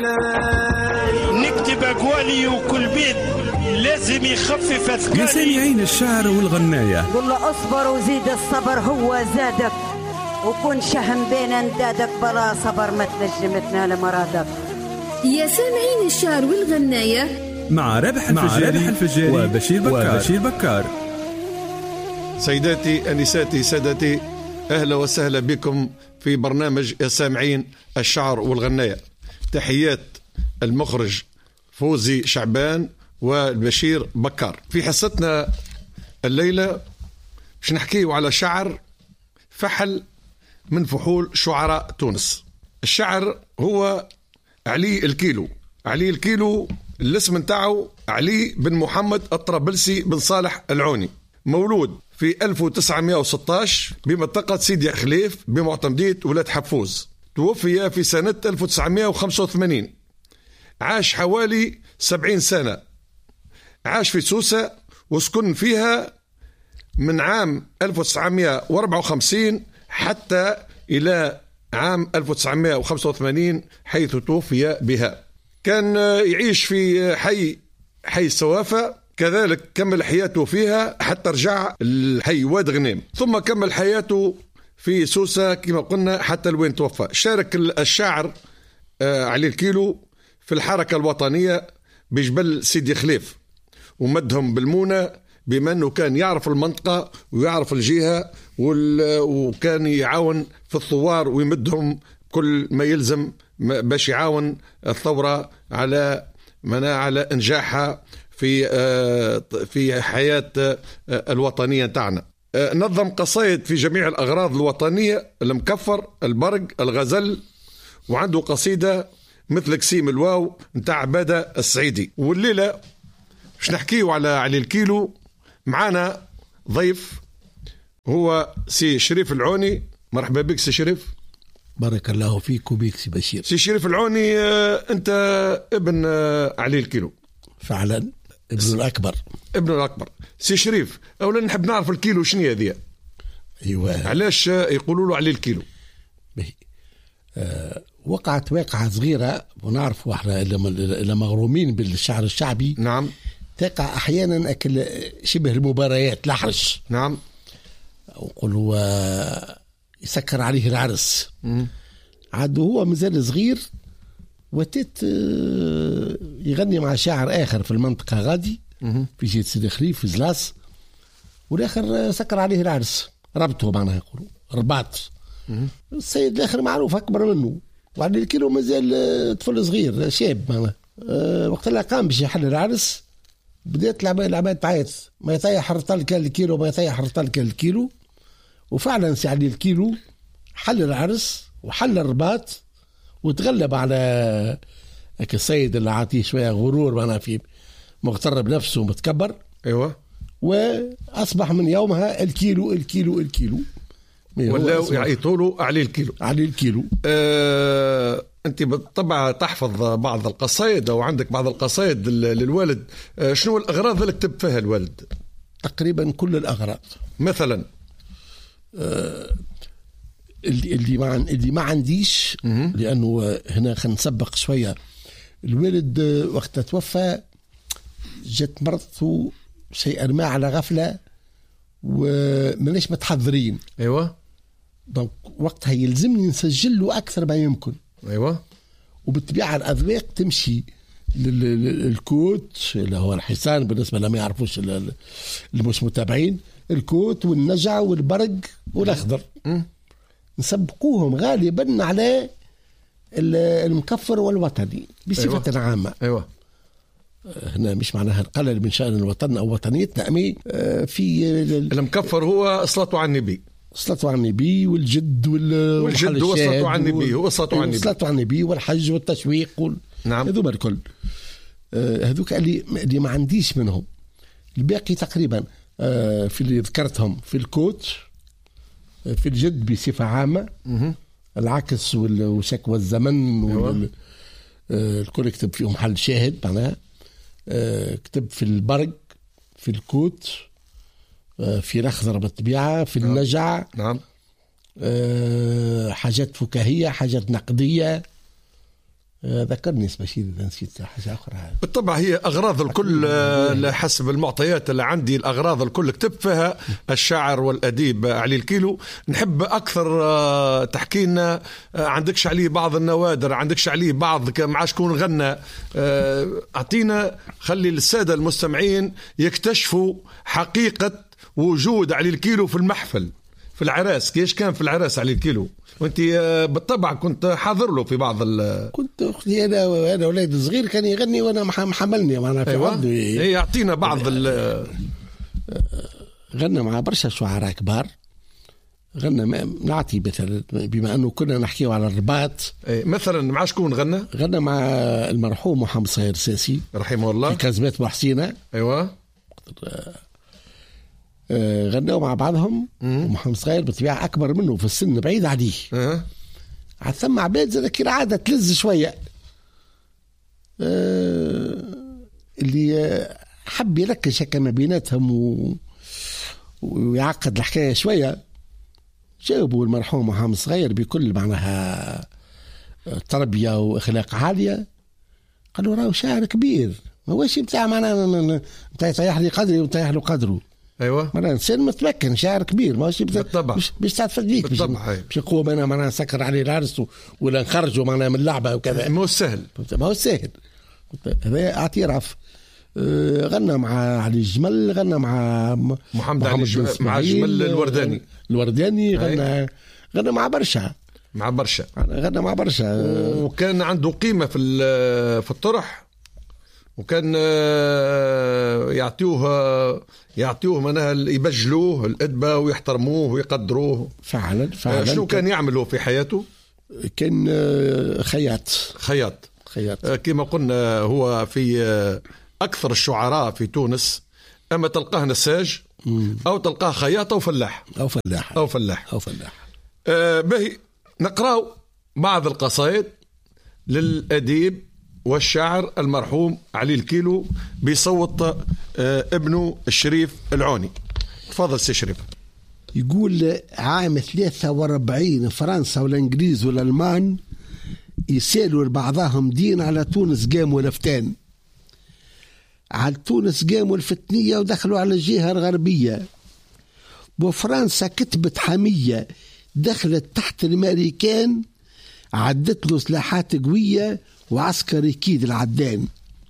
نكتب أقوالي وكل بيت لازم يخفف أثقالي. يا سامعين الشعر والغناية، قل له اصبر وزيد الصبر هو زادك، وكن شهم بين اندادك بلا صبر ما تنجم تنال مرادك. يا سامعين الشعر والغناية مع رابح الفجاري وبشير بكار. سيداتي أنساتي سادتي، أهلا وسهلا بكم في برنامج يا سامعين الشعر والغناية. تحيات المخرج فوزي شعبان والبشير بكار. في حصتنا الليلة باش نحكيه على شعر فحل من فحول شعراء تونس. الشعر هو علي الكيلو. علي الكيلو الاسم نتاعو علي بن محمد الطرابلسي بن صالح العوني، مولود في 1916 بمنطقة سيدي خليف بمعتمدية ولاد حفوز. توفي في سنة 1985. عاش حوالي 70 سنة. عاش في سوسة وسكن فيها من عام 1954 حتى إلى عام 1985 حيث توفي بها. كان يعيش في حي السوافة، كذلك كمل حياته فيها حتى رجع الحي واد غنيم، ثم كمل حياته في سوسة كما قلنا حتى لوين توفى. شارك الشاعر علي الكيلو في الحركة الوطنية بجبل سيدي خليف، ومدهم بالمونة بما أنه كان يعرف المنطقة ويعرف الجهة، وكان يعاون في الثوار ويمدهم كل ما يلزم باش يعاون الثورة على إنجاحها في حياة الوطنية تاعنا. نظم قصائد في جميع الأغراض الوطنية، المكفر، البرق، الغزل، وعنده قصيدة مثل قسيم الواو نتاع عبادة السعيدي. والليلة باش نحكيه على علي الكيلو. معانا ضيف هو سي شريف العوني. مرحبا بك سي شريف. بارك الله فيك وبيك سي بشير. سي شريف العوني، أنت ابن علي الكيلو فعلا، ابن الأكبر. سي شريف، أولا نحب نعرف الكيلو شنو هي؟ أيوة، علاش يقولوا له علي الكيلو؟ وقعت واقعة صغيرة، ونعرفوا احنا اللي مغرومين بالشعر الشعبي. نعم. تقع أحيانا أكل شبه المباريات الأحرش. نعم. وقلوا يسكر عليه العرس. عاد هو مازال صغير، وتيت يغني مع شاعر آخر في المنطقة غادي في جهة سيدي خليف في زلاس، والآخر سكر عليه العرس، ربطه معناها يقولوا رباط. السيد الآخر معروف أكبر منه، وعلي الكيلو مازال طفل صغير شاب معناها. وقت اللي قام باش يحل العرس بدأت العباد تعيط، ما يطيح رطل كالكيلو، ما يطيح رطل كالكيلو. وفعلا سي علي الكيلو حل العرس وحل الرباط، وتغلب على السيد اللي عاطيه شوية غرور معناها، في مغتر بنفسه ومتكبر. ايوه. واصبح من يومها الكيلو الكيلو الكيلو، ولا يعيطوا له علي الكيلو. علي الكيلو. انت بالطبع تحفظ بعض القصائد او عندك بعض القصائد للوالد. شنو الاغراض اللي كتب فيها الوالد؟ تقريبا كل الاغراض. مثلا اللي ما عنديش، لانه هنا خلينا نسبق شويه. الوالد وقت توفى جت مرته شيئا ما على غفله وماناش متحضرين. ايوه. دونك وقتها يلزمني نسجل له اكثر ما يمكن. ايوه. وبالطبيعه الاذواق تمشي للكوت اللي هو الحصان بالنسبه لما يعرفوش اللي مش متابعين، الكوت والنجع والبرق والاخضر. نسبقوهم غالبا على المكفر والوطني بصفه أيوة. عامه. ايوه. هنا مش معناها نقلل من شأن الوطن أو وطنيتنا، أمي في المكفر هو صلاته على النبي، صلاته على النبي، والجد والجد وصلاته على النبي، وصلاته على النبي والحج والتشويق نعم. هذوما الكل. هذوك اللي ما عنديش منهم. الباقي تقريبا في اللي ذكرتهم في الكوت، في الجد بصفة عامة، العكس وشكوى الزمن الكل يكتب فيهم حل شاهد معناها. كتب في البرق، في الكوت، في الأخضر بالطبيعة، في النجع. نعم. حاجات فكاهية، حاجات نقدية، ذكرني بشير إذا نسيت حاجة أخرى. بالطبع هي أغراض الكل حسب المعطيات اللي عندي، الأغراض الكل كتب فيها الشاعر والأديب علي الكيلو. نحب أكثر تحكينا، عندكش عليه بعض النوادر، عندكش عليه بعض مع شكون غنى، أعطينا، خلي السادة المستمعين يكتشفوا حقيقة وجود علي الكيلو في المحفل في العراس. كيش كان في العراس علي الكيلو؟ وانت بالطبع كنت حاضر له في بعض كنت اختي انا ولاد صغير كان يغني وانا محملني معنا في عضو. يعطينا بعض غنى مع برشا شعراء كبار. غنى نعطي مثلا بما انه كنا نحكيه على الرباط، مثلا مع شكون غنى مع المرحوم محمد صغير ساسي رحمه الله في كازمات محسينة. ايوه غنوا مع بعضهم. ومحمد صغير بالطبيعة أكبر منه في السن بعيد عليه. على ثم عباد زي كي العادة تلز شوية. اللي حب يركز هكا ما بيناتهم ويعقد الحكاية شوية، جاوبوا المرحوم محمد صغير بكل معناها تربية وإخلاق عالية. قالوا راهو شاعر كبير، ما هوش بتاع معناها بتاع يطيح لي قدري ويطيح له قدره. ايوه معناها انسان متمكن، شاعر كبير، ماشي بالطبع مش تفديك مش يقوم انا معناها سكر عليه العرس ولا نخرجوا معناها من اللعبه وكذا. ما هو سهل. هذا اعتراف. غنى مع علي الجمل، غنى مع محمد علي مع الجمل الورداني غنى مع برشا غنى مع برشا. وكان عنده قيمه في الطرح، وكان يعطيوه منها يبجلوه الأدبة ويحترموه ويقدروه فعلا. شنو كان يعمله في حياته؟ كان خياط كما قلنا. هو في أكثر الشعراء في تونس، أما تلقاه نساج أو تلقاه خياط أو فلاح. باهي نقرأ بعض القصائد للأديب والشاعر المرحوم علي الكيلو بصوت ابنه الشريف العوني. تفضل سي شريف. يقول عام 43 فرنسا والانجليز والالمان يسالوا لبعضهم دين على تونس قاموا لفتان. على تونس قاموا الفتنية ودخلوا على الجهة الغربية، وفرنسا كتبت حمية دخلت تحت الامريكان، عدت له سلاحات قوية وعسكري كيد العدان.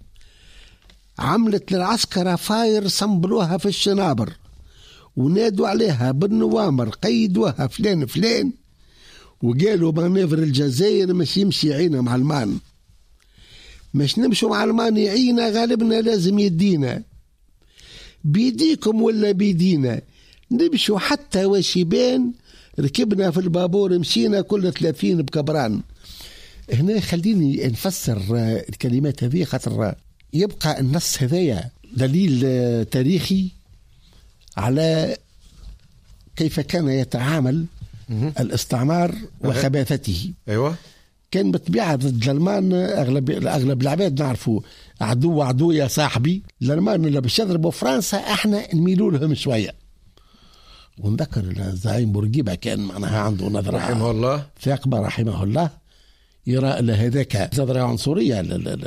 عملت للعسكرة فاير صنبلوها في الشنابر ونادوا عليها بالنوامر، قيدوها فلان وقالوا مانيفر الجزائر مش يمشي عينا مع المان، مش نمشوا مع المان يعينا، غالبنا لازم يدينا، بيديكم ولا بيدينا، نمشوا حتى وشيبان، ركبنا في البابور مشينا كل 30 بكبران. هنا خليني نفسر الكلمات هذه، خاطر يبقى النص هذايا دليل تاريخي على كيف كان يتعامل الاستعمار وخباثته. ايوه كان بالطبيعه ضد الالمان. اغلب العباد نعرفوا عدو يا صاحبي. الالمان اللي باش يضربوا فرنسا احنا نميلوا لهم شويه. ونذكر الزعيم بورقيبه كان معناها عنده نظره رحمه الله ثاقبه رحمه الله، يرى هذاك نظره عنصريه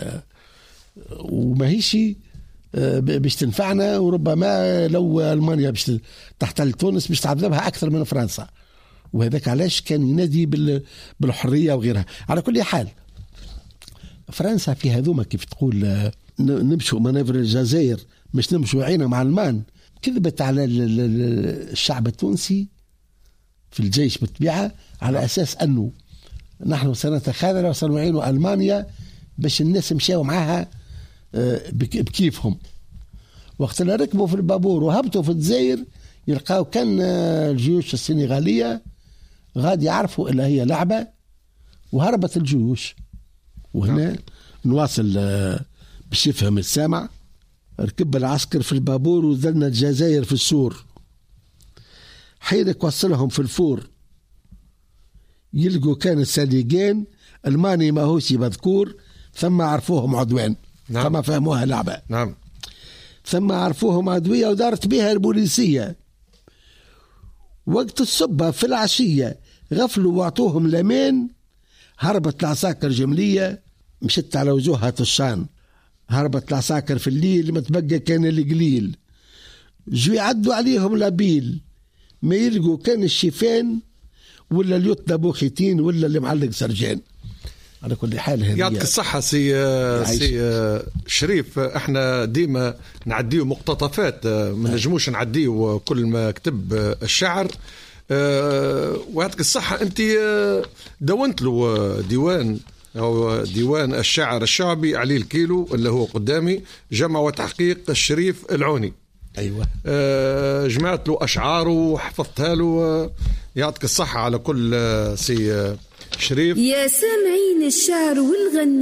وما هيش باش تنفعنا، وربما لو المانيا باش تحتل تونس باش تعذبها اكثر من فرنسا، وهذاك علاش كان ينادي بالحريه وغيرها. على كل حال فرنسا في هذوما كيف تقول نمشوا منافر الجزائر مش نمشوا عينا مع المان، كذبت على الشعب التونسي في الجيش بالطبيعه على اساس انه نحن سنتخاذل وسنعين ألمانيا باش الناس مشاو معاها بكيفهم. وقت اللي ركبوا في البابور وهبطوا في الجزائر يلقاو كان الجيوش السنغالية غادي يعرفوا إلا هي لعبة، وهربت الجيوش. وهنا نواصل باش يفهم السامع. ركب العسكر في البابور وزلنا الجزائر في السور، حينك وصلهم في الفور يلقوا كان الساليقين الماني ما هوش مذكور، ثم عرفوهم عدوان. نعم. ثم فهموها لعبة. نعم. ثم عرفوهم عدوية ودارت بها البوليسية. وقت الصبة في العشية غفلوا واعطوهم لمين، هربت العساكر جملية مشت على وجوهها طشان، هربت العساكر في الليل، ما تبقى كان القليل، جو يعدوا عليهم لابيل، ما يلقوا كان الشيفان ولا اللي يطلبوا خيتين ولا اللي معلق سرجان. على كل حال هذه يعطيك الصحة سي شريف. احنا ديما نعديه مقتطفات، ما نجموش نعديه كل ما كتب الشعر. ويعطيك الصحة، انت دونت له ديوان أو ديوان الشعر الشعبي علي الكيلو اللي هو قدامي، جمع وتحقيق الشريف العوني. أيوة. جمعت له أشعاره وحفظتها له. يعطيك الصحة على كل سي شريف. يا سامعين الشعر والغناء.